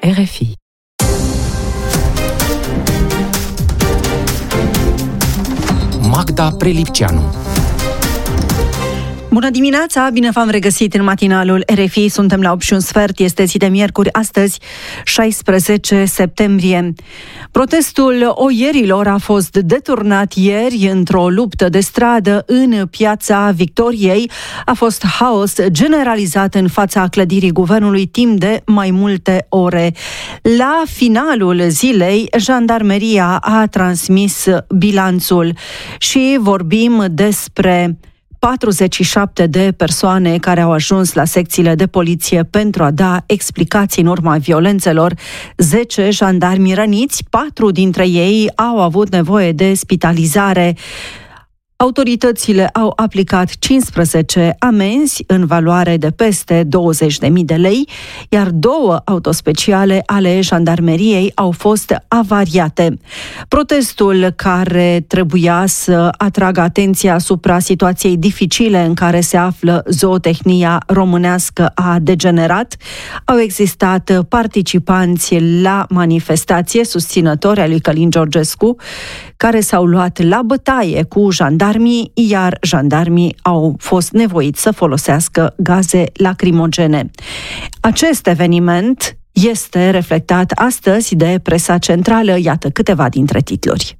RFI. Magda Prelipceanu. Bună dimineața, bine v-am regăsit în matinalul RFI, suntem la 8:15, este zi de miercuri, astăzi 16 septembrie. Protestul oierilor a fost deturnat ieri într-o luptă de stradă în Piața Victoriei. A fost haos generalizat în fața clădirii guvernului timp de mai multe ore. La finalul zilei, jandarmeria a transmis bilanțul și vorbim despre 47 de persoane care au ajuns la secțiile de poliție pentru a da explicații în urma violențelor, 10 jandarmi răniți, 4 dintre ei au avut nevoie de spitalizare. Autoritățile au aplicat 15 amenzi în valoare de peste 20.000 de lei, iar 2 autospeciale ale jandarmeriei au fost avariate. Protestul, care trebuia să atragă atenția asupra situației dificile în care se află zootehnia românească, a degenerat. Au existat participanți la manifestație, susținători ai lui Călin Georgescu, care s-au luat la bătaie cu jandarmii, iar jandarmii au fost nevoiți să folosească gaze lacrimogene. Acest eveniment este reflectat astăzi de presa centrală. Iată câteva dintre titluri.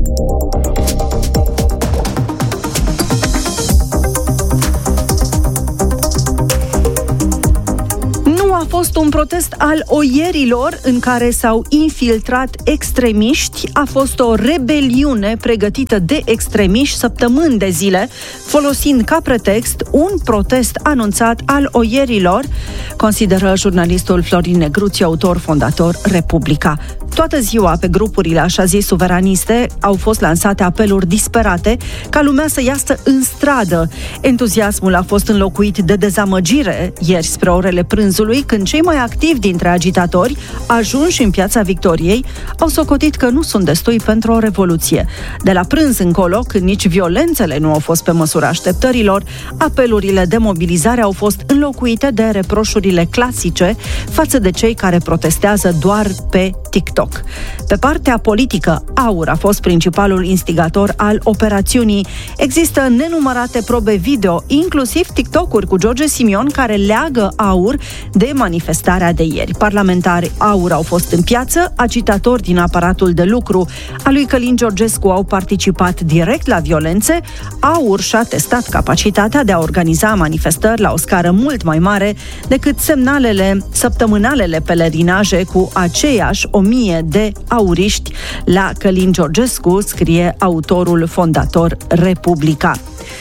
A fost un protest al oierilor în care s-au infiltrat extremiști. A fost o rebeliune pregătită de extremiști săptămâni de zile, folosind ca pretext un protest anunțat al oierilor, consideră jurnalistul Florin Negruțiu, autor fondator Republica. Toată ziua, pe grupurile așa zis suveraniste, au fost lansate apeluri disperate ca lumea să iasă în stradă. Entuziasmul a fost înlocuit de dezamăgire ieri spre orele prânzului, când cei mai activi dintre agitatori, ajunși în Piața Victoriei, au socotit că nu sunt destui pentru o revoluție. De la prânz încolo, când nici violențele nu au fost pe măsura așteptărilor, apelurile de mobilizare au fost înlocuite de reproșurile clasice față de cei care protestează doar pe TikTok. Pe partea politică, AUR a fost principalul instigator al operațiunii. Există nenumărate probe video, inclusiv TikTok-uri cu George Simion, care leagă AUR de manifestarea de ieri. Parlamentari AUR au fost în piață, agitatori din aparatul de lucru al lui Călin Georgescu au participat direct la violențe. AUR și-a testat capacitatea de a organiza manifestări la o scară mult mai mare decât săptămânalele pelerinaje cu aceiași 1000 de auriști la Călin Georgescu, scrie autorul fondator Republica.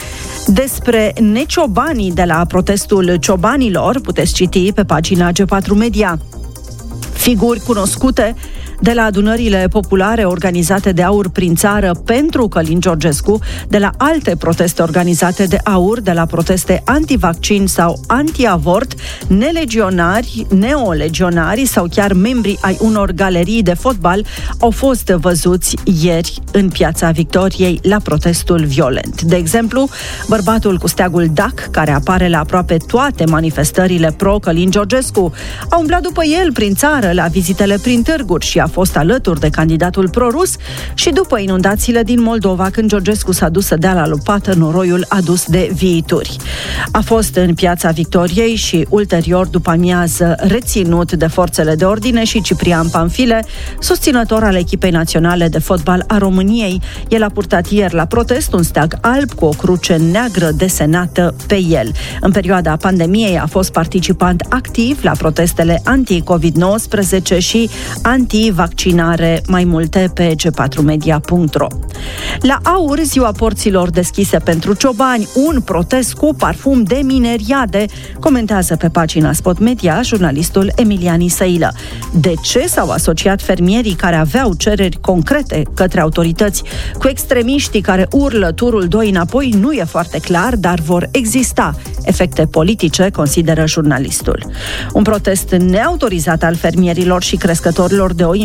Despre neciobanii de la protestul ciobanilor puteți citi pe pagina G4 Media. Figuri cunoscute de la adunările populare organizate de AUR prin țară pentru Călin Georgescu, de la alte proteste organizate de AUR, de la proteste antivaccin sau antiavort, nelegionari, neolegionari sau chiar membri ai unor galerii de fotbal au fost văzuți ieri în Piața Victoriei la protestul violent. De exemplu, bărbatul cu steagul DAC, care apare la aproape toate manifestările pro-Călin Georgescu, a umblat după el prin țară la vizitele prin târguri și a fost alături de candidatul pro-rus și după inundațiile din Moldova, când Georgescu s-a dus să dea la lopată noroiul adus de viituri. A fost în Piața Victoriei și ulterior după amiază reținut de forțele de ordine și Ciprian Panfile, susținător al echipei naționale de fotbal a României. El a purtat ieri la protest un steag alb cu o cruce neagră desenată pe el. În perioada pandemiei a fost participant activ la protestele anti-COVID-19 și anti-vaccinare, mai multe pe g4media.ro. La AUR, ziua porților deschise pentru ciobani, un protest cu parfum de mineriade, comentează pe pagina Spot Media jurnalistul Emilian Isăilă. De ce s-au asociat fermierii care aveau cereri concrete către autorități cu extremiștii care urlă turul 2 înapoi nu e foarte clar, dar vor exista efecte politice, consideră jurnalistul. Un protest neautorizat al fermierilor și crescătorilor de oi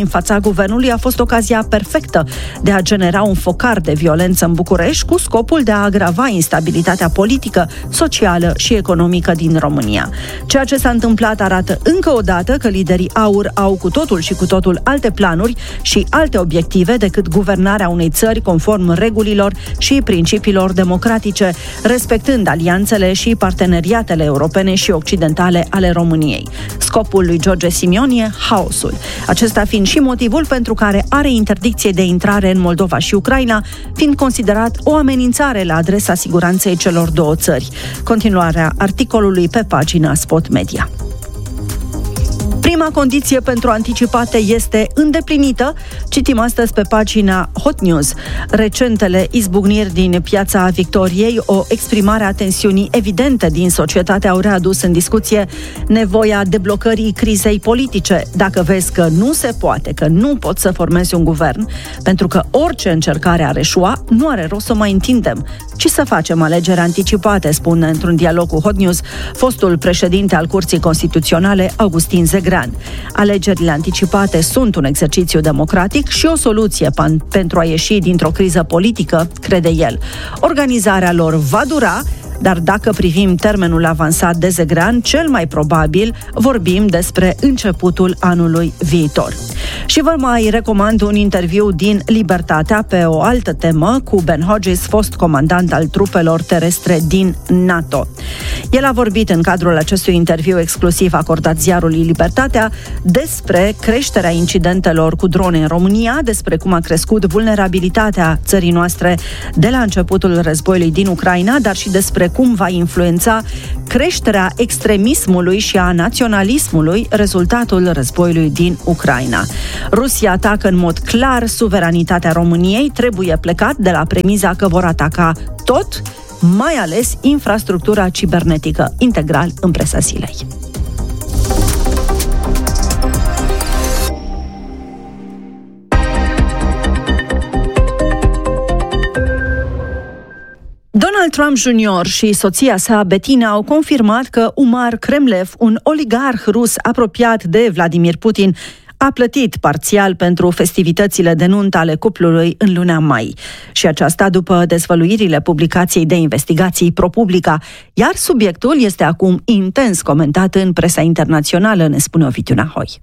în fața guvernului a fost ocazia perfectă de a genera un focar de violență în București cu scopul de a agrava instabilitatea politică, socială și economică din România. Ceea ce s-a întâmplat arată încă o dată că liderii AUR au cu totul și cu totul alte planuri și alte obiective decât guvernarea unei țări conform regulilor și principiilor democratice, respectând alianțele și parteneriatele europene și occidentale ale României. Scopul lui George Simion e haosul. Acesta fiind și motivul pentru care are interdicție de intrare în Moldova și Ucraina, fiind considerat o amenințare la adresa siguranței celor două țări. Continuarea articolului pe pagina Spot Media. Prima condiție pentru anticipate este îndeplinită. Citim astăzi pe pagina Hot News. Recentele izbucniri din Piața Victoriei, o exprimare a tensiunii evidente din societate, au readus în discuție nevoia deblocării crizei politice. Dacă vezi că nu se poate, că nu poți să formezi un guvern, pentru că orice încercare ar eșua, nu are rost să mai întindem, ci să facem alegeri anticipate, spune într-un dialog cu Hot News fostul președinte al Curții Constituționale, Augustin Zegrean. Alegerile anticipate sunt un exercițiu democratic și o soluție pentru a ieși dintr-o criză politică, crede el. Organizarea lor va dura, dar dacă privim termenul avansat de Zegrean, cel mai probabil vorbim despre începutul anului viitor. Și vă mai recomand un interviu din Libertatea pe o altă temă cu Ben Hodges, fost comandant al trupelor terestre din NATO. El a vorbit în cadrul acestui interviu exclusiv acordat ziarului Libertatea despre creșterea incidentelor cu drone în România, despre cum a crescut vulnerabilitatea țării noastre de la începutul războiului din Ucraina, dar și despre cum va influența creșterea extremismului și a naționalismului rezultatul războiului din Ucraina. Rusia atacă în mod clar suveranitatea României, trebuie plecat de la premiza că vor ataca tot, mai ales infrastructura cibernetică, integral în presa zilei. Donald Trump Jr. și soția sa, Bettina, au confirmat că Umar Kremlev, un oligarh rus apropiat de Vladimir Putin, a plătit parțial pentru festivitățile de nuntă ale cuplului în luna mai. Și aceasta după dezvăluirile publicației de investigații ProPublica, iar subiectul este acum intens comentat în presa internațională, ne spune Ovidiu Nahoi.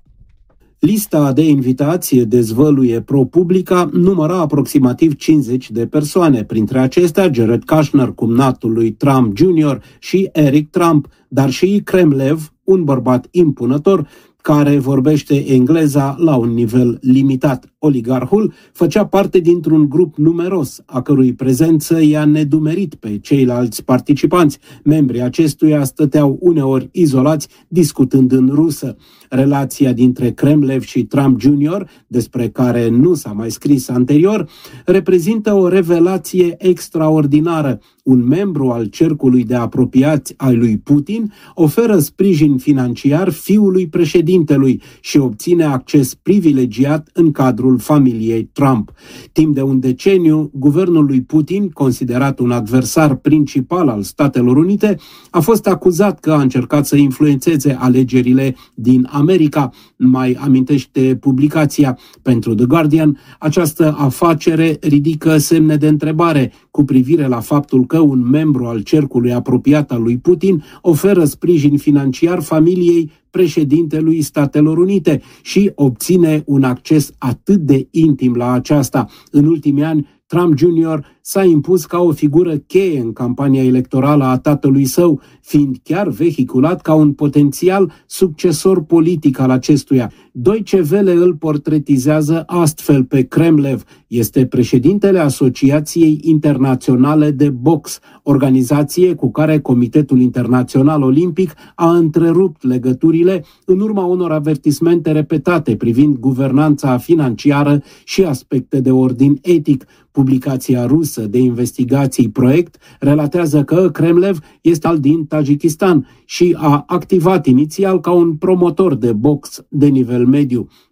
Lista de invitați, dezvăluie ProPublica, număra aproximativ 50 de persoane, printre acestea Jared Kushner, cumnatul lui Trump Jr. și Eric Trump, dar și Kremlev, un bărbat impunător, care vorbește engleza la un nivel limitat. Oligarhul făcea parte dintr-un grup numeros, a cărui prezență i-a nedumerit pe ceilalți participanți. Membrii acestuia stăteau uneori izolați, discutând în rusă. Relația dintre Kremlev și Trump Jr., despre care nu s-a mai scris anterior, reprezintă o revelație extraordinară. Un membru al cercului de apropiați ai lui Putin oferă sprijin financiar fiului președintelui și obține acces privilegiat în cadrul familiei Trump. Timp de un deceniu, guvernul lui Putin, considerat un adversar principal al Statelor Unite, a fost acuzat că a încercat să influențeze alegerile din America. Mai amintește publicația. Pentru The Guardian, această afacere ridică semne de întrebare cu privire la faptul că un membru al cercului apropiat al lui Putin oferă sprijin financiar familiei președintelui Statelor Unite și obține un acces atât de intim la aceasta. În ultimii ani, Trump Jr. s-a impus ca o figură cheie în campania electorală a tatălui său, fiind chiar vehiculat ca un potențial succesor politic al acestuia. Deutsche Welle îl portretizează astfel pe Kremlev. Este președintele Asociației Internaționale de Box, organizație cu care Comitetul Internațional Olimpic a întrerupt legăturile în urma unor avertismente repetate privind guvernanța financiară și aspecte de ordin etic. Publicația rusă de investigații Proiect relatează că Kremlev este din Tajikistan și a activat inițial ca un promotor de box de nivel mediu.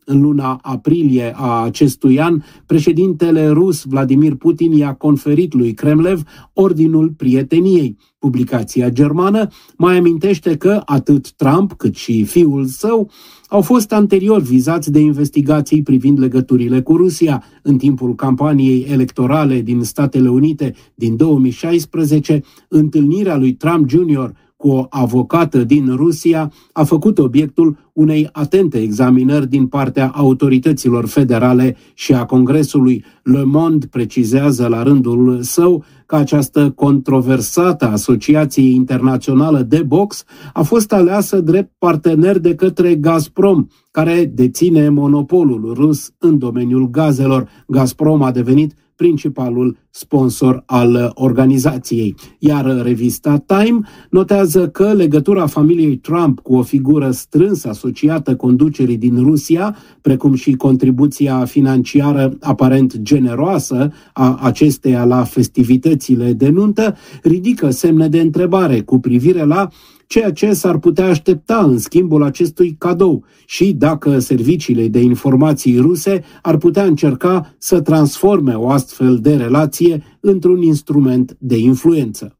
În luna aprilie a acestui an, președintele rus Vladimir Putin i-a conferit lui Kremlev Ordinul Prieteniei. Publicația germană mai amintește că atât Trump cât și fiul său au fost anterior vizați de investigații privind legăturile cu Rusia. În timpul campaniei electorale din Statele Unite din 2016, întâlnirea lui Trump Jr. cu o avocată din Rusia a făcut obiectul unei atente examinări din partea autorităților federale și a Congresului. Le Monde precizează la rândul său că această controversată asociație internațională de box a fost aleasă drept partener de către Gazprom, care deține monopolul rus în domeniul gazelor. Gazprom a devenit principalul sponsor al organizației. Iar revista Time notează că legătura familiei Trump cu o figură strâns asociată conducerii din Rusia, precum și contribuția financiară aparent generoasă a acesteia la festivitățile de nuntă, ridică semne de întrebare cu privire la ceea ce s-ar putea aștepta în schimbul acestui cadou și dacă serviciile de informații ruse ar putea încerca să transforme o astfel de relație într-un instrument de influență.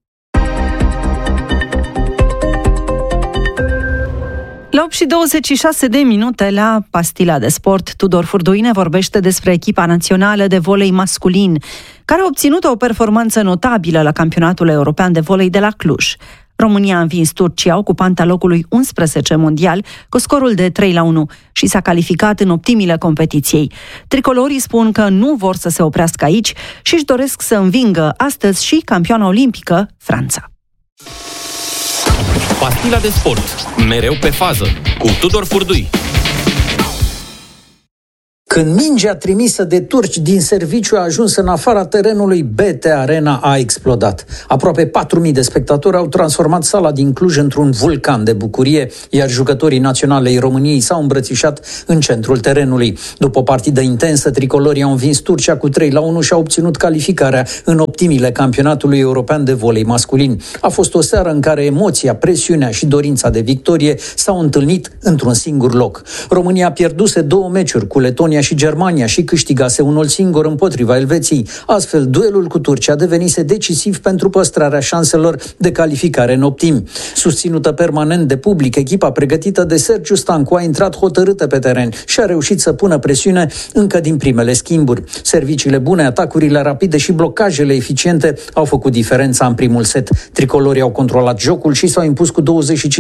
La 8:26 la Pastila de Sport, Tudor Furduine vorbește despre echipa națională de volei masculin, care a obținut o performanță notabilă la campionatul european de volei de la Cluj. România a învins Turcia, ocupanta locului 11 mondial, cu scorul de 3-1 și s-a calificat în optimile competiției. Tricolorii spun că nu vor să se oprească aici și își doresc să învingă astăzi și campioana olimpică, Franța. Pastila de Sport, mereu pe fază, cu Tudor Furdui. Când mingea trimisă de turci din serviciu a ajuns în afara terenului, BT Arena a explodat. Aproape 4.000 de spectatori au transformat sala din Cluj într-un vulcan de bucurie, iar jucătorii naționalei României s-au îmbrățișat în centrul terenului. După o partidă intensă, tricolorii au învins Turcia cu 3-1 și au obținut calificarea în optimile campionatului european de volei masculin. A fost o seară în care emoția, presiunea și dorința de victorie s-au întâlnit într-un singur loc. România pierduse 2 meciuri cu Letonia și Germania și câștigase unul singur împotriva Elveției. Astfel, duelul cu Turcia devenise decisiv pentru păstrarea șanselor de calificare în optimi. Susținută permanent de public, echipa pregătită de Sergiu Stancu a intrat hotărâtă pe teren și a reușit să pună presiune încă din primele schimburi. Serviciile bune, atacurile rapide și blocajele eficiente au făcut diferența în primul set. Tricolorii au controlat jocul și s-au impus cu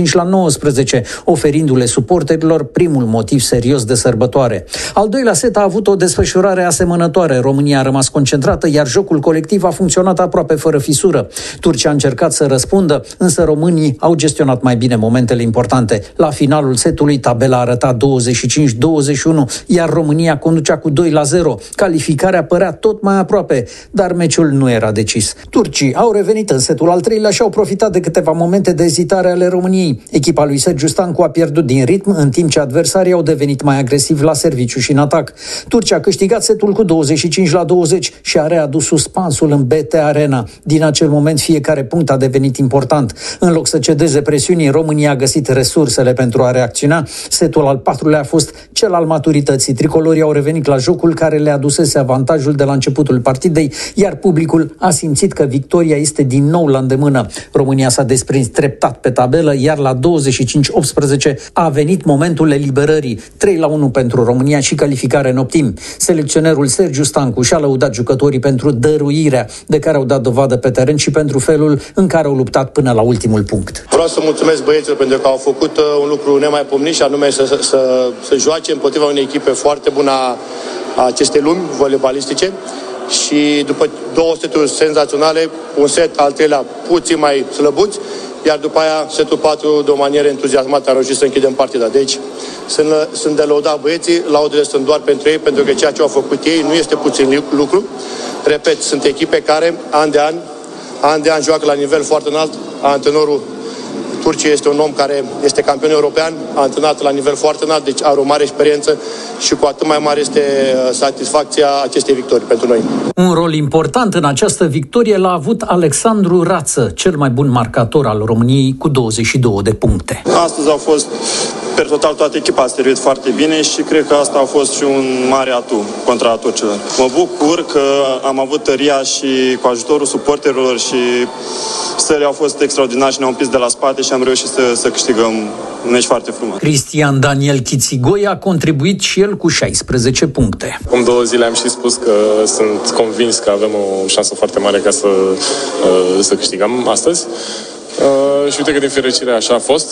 25-19, oferindu-le suporterilor primul motiv serios de sărbătoare. Al doilea set a avut o desfășurare asemănătoare. România a rămas concentrată, iar jocul colectiv a funcționat aproape fără fisură. Turcia a încercat să răspundă, însă românii au gestionat mai bine momentele importante. La finalul setului, tabela arăta 25-21, iar România conducea cu 2-0. Calificarea părea tot mai aproape, dar meciul nu era decis. Turcii au revenit în setul al treilea și au profitat de câteva momente de ezitare ale României. Echipa lui Sergiu Stancu a pierdut din ritm, în timp ce adversarii au devenit mai agresivi la serviciu și în atac. Turcia a câștigat setul cu 25-20 și a readus suspansul în BT Arena. Din acel moment, fiecare punct a devenit important. În loc să cedeze presiunii, România a găsit resursele pentru a reacționa. Setul al patrulea a fost cel al maturității. Tricolorii au revenit la jocul care le adusese avantajul de la începutul partidei, iar publicul a simțit că victoria este din nou la îndemână. România s-a desprins treptat pe tabelă, iar la 25-18 a venit momentul eliberării. 3-1 pentru România și calificare în optim. Selecționerul Sergiu Stancu și-a lăudat jucătorii pentru dăruirea de care au dat dovadă pe teren și pentru felul în care au luptat până la ultimul punct. Vreau să mulțumesc băieților pentru că au făcut un lucru nemaipomenit și anume să joace împotriva unei echipe foarte bună a acestei lumi voleibalistice și după 2 seturi senzaționale, un set al treilea puțin mai slăbuț, iar după aia setul 4 de o manieră entuziasmată a reușit să închidem partida. Deci sunt de lăudat băieții, laudele sunt doar pentru ei, pentru că ceea ce au făcut ei nu este puțin lucru. Repet, sunt echipe care an de an joacă la nivel foarte înalt. Antrenorul Turcia este un om care este campion european, a antrenat la nivel foarte înalt, deci are o mare experiență și cu atât mai mare este satisfacția acestei victorii pentru noi. Un rol important în această victorie l-a avut Alexandru Rață, cel mai bun marcator al României cu 22 de puncte. Astăzi au fost, per total, toată echipa a servit foarte bine și cred că asta a fost și un mare atu contra turcilor. Mă bucur că am avut tăria și cu ajutorul suporterilor și sălii au fost extraordinari și ne-au împins de la spate și am reușit să câștigăm un meci foarte frumos. Cristian Daniel Chițigoi a contribuit și el cu 16 puncte. Acum 2 zile am și spus că sunt convins că avem o șansă foarte mare ca să câștigăm astăzi. Și uite că din fericire așa a fost.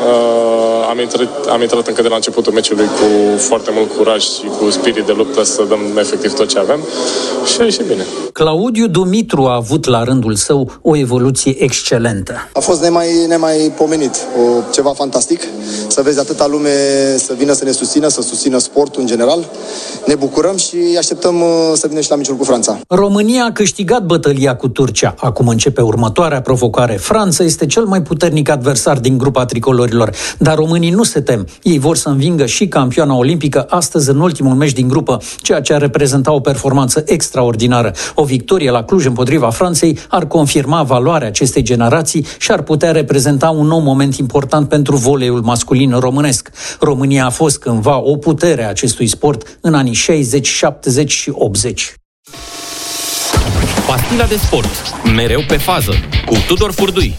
Am intrat încă de la începutul meciului cu foarte mult curaj și cu spirit de luptă să dăm efectiv tot ce avem și a ieșit bine. Claudiu Dumitru a avut la rândul său o evoluție excelentă. A fost nemaipomenit, ceva fantastic, să vezi atâta lume să vină să ne susțină, să susțină sportul în general. Ne bucurăm și așteptăm să vină și la meciul cu Franța. România a câștigat bătălia cu Turcia. Acum începe următoarea provocare. Franța este cel mai puternic adversar din grupa tricolorilor, dar românii nu se tem. Ei vor să învingă și campioana olimpică astăzi în ultimul meci din grupă, ceea ce ar reprezenta o performanță extraordinară. O victorie la Cluj împotriva Franței ar confirma valoarea acestei generații și ar putea reprezenta un nou moment important pentru voleiul masculin românesc. România a fost cândva o putere a acestui sport în anii 60, 70 și 80. Pastila de sport. Mereu pe fază. Cu Tudor Furdui.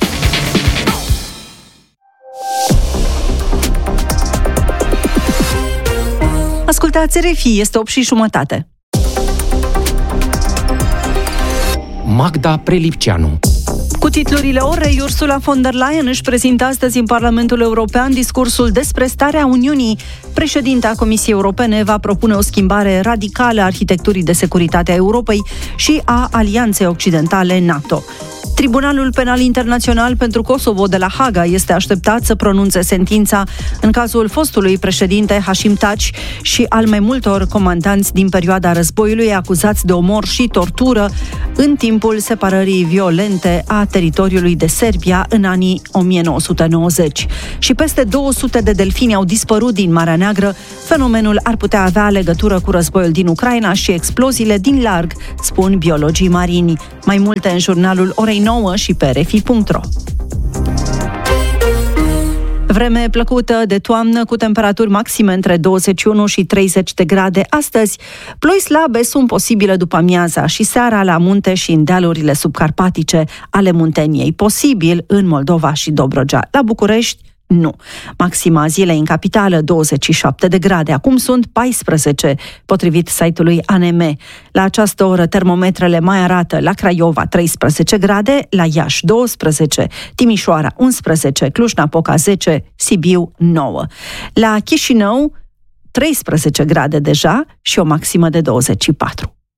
Ascultați RFI, este 8:30. Magda Prelipceanu. Cu titlurile orei, Ursula von der Leyen își prezintă astăzi în Parlamentul European discursul despre starea Uniunii. Președinta Comisiei Europene va propune o schimbare radicală a arhitecturii de securitate a Europei și a Alianței Occidentale NATO. Tribunalul Penal Internațional pentru Kosovo de la Haga este așteptat să pronunțe sentința în cazul fostului președinte Hashim Taci și al mai multor comandanți din perioada războiului acuzați de omor și tortură în timpul separării violente a teritoriului de Serbia în anii 1990. Și peste 200 de delfini au dispărut din Marea Neagră. Fenomenul ar putea avea legătură cu războiul din Ucraina și exploziile din larg, spun biologii marini. Mai multe în jurnalul orei 9 și pe rfi.ro. Vreme plăcută de toamnă cu temperaturi maxime între 21 și 30 de grade astăzi. Ploi slabe sunt posibile după amiaza și seara la munte și în dealurile subcarpatice ale Munteniei. Posibil în Moldova și Dobrogea. La București, nu. Maxima zilei în capitală 27 de grade. Acum sunt 14, potrivit site-ului ANM. La această oră termometrele mai arată la Craiova 13 grade, la Iași 12, Timișoara 11, Cluj-Napoca 10, Sibiu 9. La Chișinău 13 grade deja și o maximă de 24.